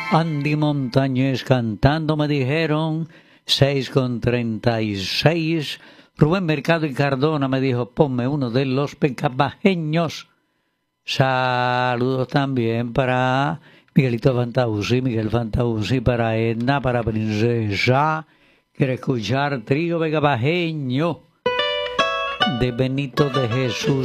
Andy Montañez cantando, me dijeron, 6:36. Rubén Mercado y Cardona me dijo, ponme uno de los pecabajeños. Saludos también para Miguelito Fantausi, Miguel Fantausi, para Edna, para Princesa. Quiere escuchar Trío Pecabajeño de Benito de Jesús